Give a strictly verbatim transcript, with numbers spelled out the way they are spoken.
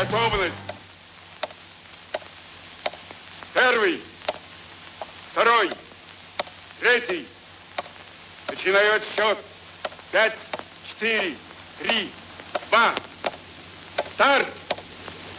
Готовность. Первый, второй, третий. Начинаю отсчет. Пять, четыре, три, два. Старт!